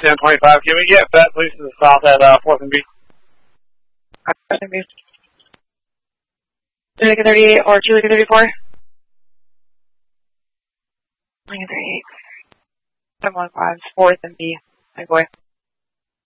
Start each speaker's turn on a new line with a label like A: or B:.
A: 1025. Can we get that, please, to the south at 4th and B?
B: 4th and B. 2 Lincoln 38 or 2 Lincoln 34? Lincoln 38. 715, 4th and B. Hi, boy.